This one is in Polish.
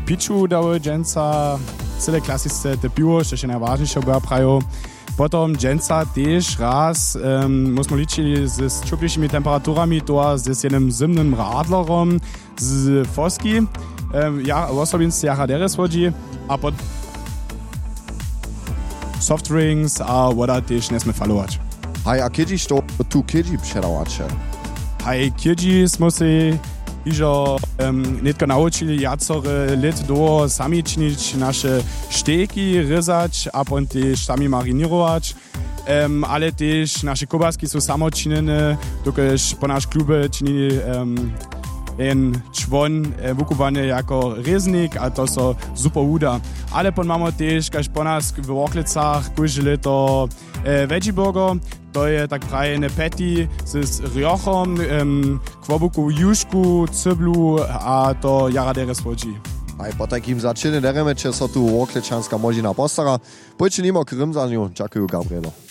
piczu dały dżęca, cyle klasyczne te piwo, što się najważniejsze była prajo. Potom dżęca też raz musimy liczyć z cieplejszymi temperaturami, to z jednym zimnym radlerom z foski, osobince jachaderes chodzi, a pod soft drinks a woda też nie sme falować. A kiedyś to tu kiedyś przedawacie? Kiedyś smo się iżo netko nauczyli jacore lat do sami czynić nasze sztejki, ryzać, a potem też sami marinować. Ale też nasze kobaski są samo czynione, dokaż po nasz klubie czynili en człon wykupany jako reznik, a to so super uda. Ale potem mamy też, każ po nas w Oklecach, każde lato veggie burger, to je tak prajene patty z riochom, kwobuku, juszku, cyblu, a to jaraderes chodzi. A po takim zaczynie dereme, czy so tu Oklečanská možina postara. Pojďte nimo k Rymzaniu. Dziękuję, Gabrielo.